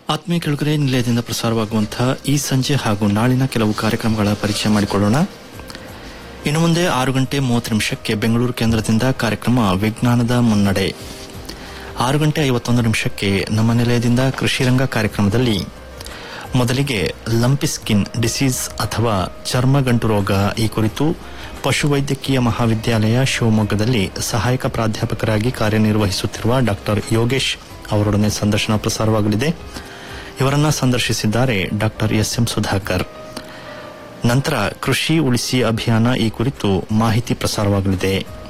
ಆತ್ಮೀಯ ಕೆಳಗರೆ ನಿಲಯದಿಂದ ಪ್ರಸಾರವಾಗುವಂತಹ ಈ ಸಂಜೆ ಹಾಗೂ ನಾಳಿನ ಕೆಲವು ಕಾರ್ಯಕ್ರಮಗಳ ಪರಿಚಯ ಮಾಡಿಕೊಳ್ಳೋಣ. ಇನ್ನು ಮುಂದೆ 6:30 ಬೆಂಗಳೂರು ಕೇಂದ್ರದಿಂದ ಕಾರ್ಯಕ್ರಮ ವಿಜ್ಞಾನದ ಮುನ್ನಡೆ. 6:51 ನಮ್ಮ ನಿಲಯದಿಂದ ಕೃಷಿರಂಗ ಕಾರ್ಯಕ್ರಮದಲ್ಲಿ ಮೊದಲಿಗೆ ಲಂಪಿ ಸ್ಕಿನ್ ಡಿಸೀಸ್ ಅಥವಾ ಚರ್ಮಗಂಟು ರೋಗ ಈ ಕುರಿತು ಪಶುವೈದ್ಯಕೀಯ ಮಹಾವಿದ್ಯಾಲಯ ಶಿವಮೊಗ್ಗದಲ್ಲಿ ಸಹಾಯಕ ಪ್ರಾಧ್ಯಾಪಕರಾಗಿ ಕಾರ್ಯನಿರ್ವಹಿಸುತ್ತಿರುವ ಡಾಕ್ಟರ್ ಯೋಗೇಶ್ ಅವರೊಡನೆ ಸಂದರ್ಶನ ಪ್ರಸಾರವಾಗಲಿದೆ. ಇವರನ್ನ ಸಂದರ್ಶಿಸಿದ್ದಾರೆ ಡಾಕ್ಟರ್ ಎಸ್.ಎಂ. ಸುಧಾಕರ್. ನಂತರ ಕೃಷಿ ಉಳಿಸಿ ಅಭಿಯಾನ ಈ ಕುರಿತು ಮಾಹಿತಿ ಪ್ರಸಾರವಾಗಲಿದೆ.